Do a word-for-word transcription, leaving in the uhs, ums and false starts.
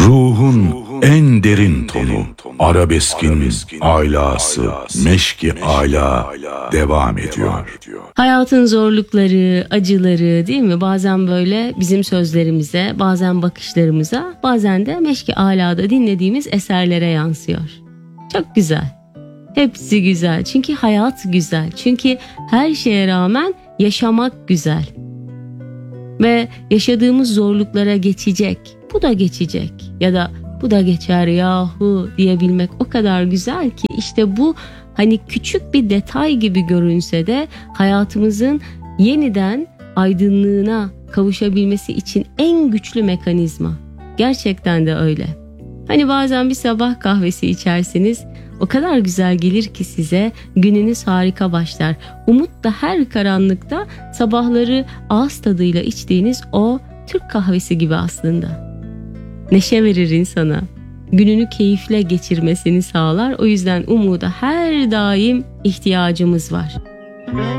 Ruhun en derin tonu, arabeskin alası, meşki ala devam ediyor. Hayatın zorlukları, acıları değil mi? Bazen böyle bizim sözlerimize, bazen bakışlarımıza, bazen de meşki alada dinlediğimiz eserlere yansıyor. Çok güzel. Hepsi güzel. Çünkü hayat güzel. Çünkü her şeye rağmen yaşamak güzel. Ve yaşadığımız zorluklara geçecek. Bu da geçecek. Ya da bu da geçer yahu diyebilmek o kadar güzel ki işte bu hani küçük bir detay gibi görünse de hayatımızın yeniden aydınlığına kavuşabilmesi için en güçlü mekanizma. Gerçekten de öyle. Hani bazen bir sabah kahvesi içersiniz, o kadar güzel gelir ki size, gününüz harika başlar. Umut da her karanlıkta sabahları ağız tadıyla içtiğiniz o Türk kahvesi gibi aslında. Neşe verir insana, gününü keyifle geçirmesini sağlar. O yüzden umuda her daim ihtiyacımız var.